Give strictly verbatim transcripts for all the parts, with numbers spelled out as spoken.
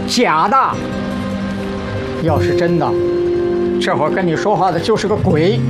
假的。要是真的，这会儿跟你说话的就是个鬼。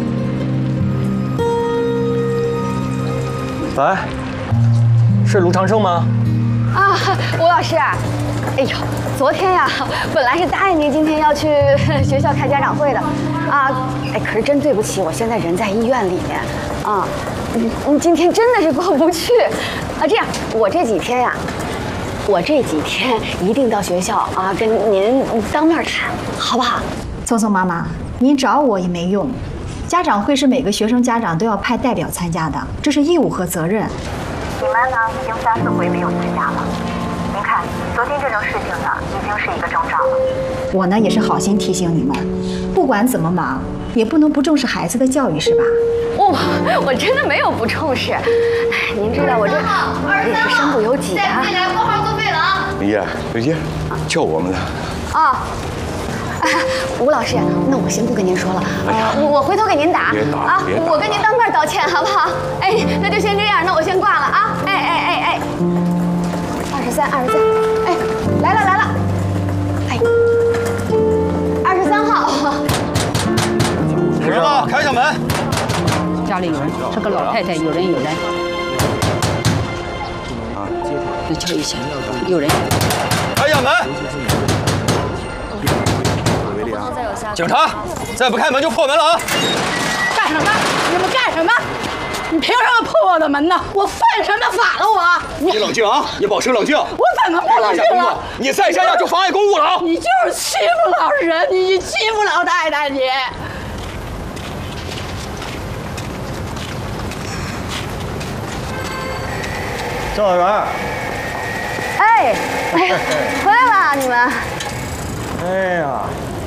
喂，是卢长胜吗？ 啊，吴老师，哎呦，昨天呀，本来是答应您今天要去学校开家长会的，啊，哎，可是真对不起，我现在人在医院里面，啊，嗯，嗯今天真的是过不去，啊，这样，我这几天呀。 我这几天一定到学校啊，跟您当面谈，好不好？ 聪聪妈妈，您找我也没用。家长会是每个学生家长都要派代表参加的，这是义务和责任。 你们呢，已经三四回没有参加了。您看，昨天这种事情呢，已经是一个征兆了。 我呢也是好心提醒你们，不管怎么忙，也不能不重视孩子的教育，是吧？ 我、哦、我真的没有不重视。您知道我这也是身不由己啊。 再来拨号作废了啊！ 李烨，刘杰，叫我们的。 啊。 哎，吴老师，那我先不跟您说了，呃，我我回头给您打啊，我跟您当面道歉，好不好？哎，那就先这样，那我先挂了啊！哎哎哎哎，二十三，二十三，哎，来了来了，哎，二十三号， 有人吗？开一下门。 家里有人，这个老太太有人有人。啊，你敲一下，有人。 开一下门。 警察，再不开门就破门了啊！ 干什么？你们干什么？你凭什么破我的门呢？我犯什么法了我？ 你冷静啊！你保持冷静。 我怎么不冷静了？ 你再这样就妨碍公务了啊！ 你就是欺负老人，你欺负老太太你。 教导员。 哎哎，回来了你们。 哎呀。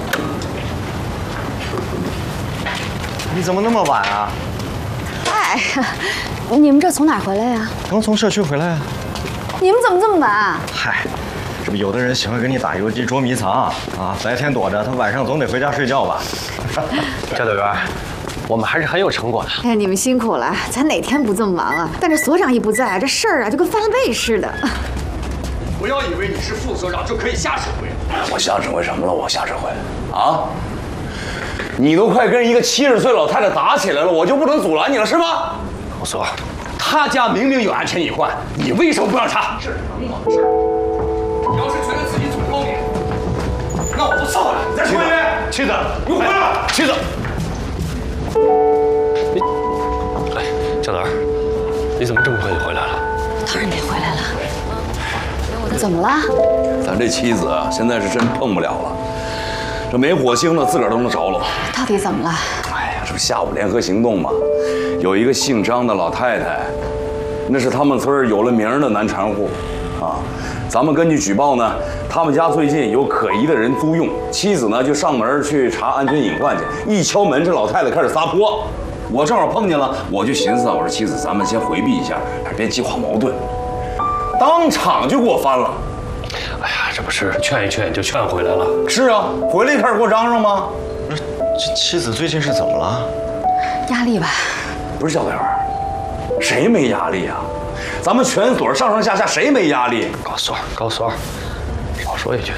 你怎么那么晚啊？ 哎，你们这从哪儿回来呀？ 刚从社区回来啊。 你们怎么这么晚啊？ 嗨，这不有的人喜欢跟你打游击、捉迷藏啊，白天躲着，他晚上总得回家睡觉吧？ 教导员，我们还是很有成果的。 哎呀，你们辛苦了，咱哪天不这么忙啊？但是所长一不在，这事儿啊就跟翻了倍似的。 不要以为你是副所长就可以瞎指挥。 我瞎指挥什么了？我瞎指挥啊？ 你都快跟一个七十岁老太太打起来了，我就不能阻拦你了是吗？ 老所，他家明明有安全隐患，你为什么不让查？是很好的事。你要是觉得自己嘴高明，那我不伺候了。你再说一遍。妻子，你回来。妻子，你，哎，教导员，你怎么这么快就回来了？ 当然得回来了。怎么了？ 咱这妻子啊，现在是真碰不了了。 这没火星了，自个儿都能着了。 到底怎么了？ 哎呀，这不下午联合行动吗？有一个姓张的老太太，那是他们村有了名的男产户，啊，咱们根据举报呢，他们家最近有可疑的人租用，妻子呢就上门去查安全隐患去。一敲门，这老太太开始撒泼，我正好碰见了，我就寻思，我说妻子，咱们先回避一下，别激化矛盾。当场就给我翻了。 哎呀，这不是劝一劝就劝回来了？ 是啊，回来就开始给我嚷嚷吗？ 不是，这妻子最近是怎么了？ 压力吧？ 不是教导员，谁没压力啊？咱们全所上上下下谁没压力？ 高所，高所，少说一句。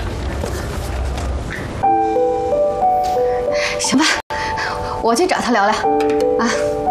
行吧，我去找他聊聊，啊。